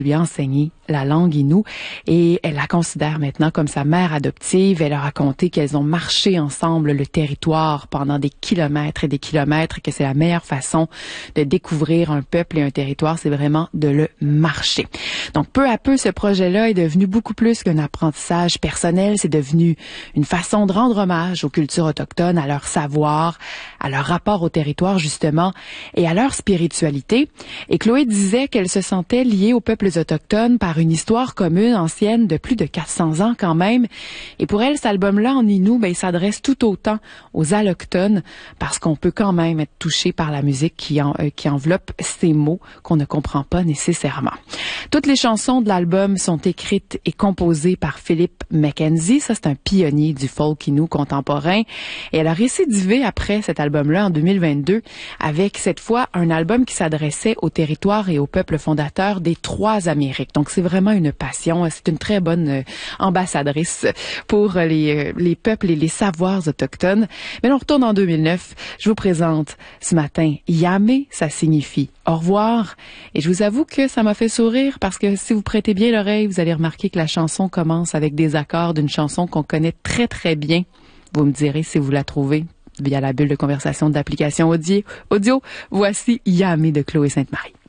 lui a enseigné la langue Innu et elle la considère maintenant comme sa mère adoptive. Elle a raconté qu'elles ont marché ensemble le territoire pendant des kilomètres et des kilomètres et que c'est la meilleure façon de découvrir un peuple et un territoire, c'est vraiment de le marcher. Donc peu à peu, ce projet-là est devenu beaucoup plus qu'un apprentissage personnel, c'est devenu une façon de rendre hommage aux cultures autochtones, à leur savoir, à leur rapport au territoire justement et à leur spiritualité. Et Chloé disait qu'elle se sentait liée aux peuples autochtones par une histoire commune ancienne de plus de 400 ans quand même. Et pour elle, cet album-là en Innu, il s'adresse tout autant aux allochtones parce qu'on peut quand même être touché par la musique qui enveloppe ces mots qu'on ne comprend pas nécessairement. Toutes les chansons de l'album sont écrites et composées par Philip Mackenzie. Ça, c'est un pionnier du folk Innu contemporain. Et elle a récidivé après cet album-là en 2022 avec cette fois un album qui s'adressait au territoire et au peuple fondateur des trois Amériques. Donc, c'est vraiment une passion. C'est une très bonne ambassadrice pour les peuples et les savoirs autochtones. Mais on retourne en 2009. Je vous présente ce matin Yamé, ça signifie au revoir. Et je vous avoue que ça m'a fait sourire parce que si vous prêtez bien l'oreille, vous allez remarquer que la chanson commence avec des accords d'une chanson qu'on connaît très très bien. Vous me direz si vous la trouvez via la bulle de conversation de l'application audio. Voici Yamé de Chloé Sainte-Marie.